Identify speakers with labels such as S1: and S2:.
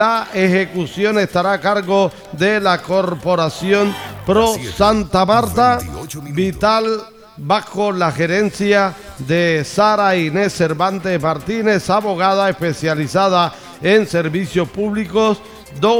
S1: La ejecución estará a cargo de la Corporación Pro Santa Marta Vital, bajo la gerencia de Sara Inés Cervantes Martínez, abogada especializada en servicios públicos,